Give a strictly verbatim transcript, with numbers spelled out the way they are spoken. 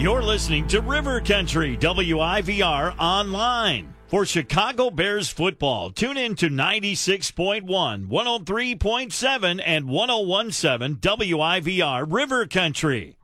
You're listening to River Country W I V R Online. For Chicago Bears football, tune in to ninety-six point one, one oh three point seven, and one oh one point seven W I V R River Country.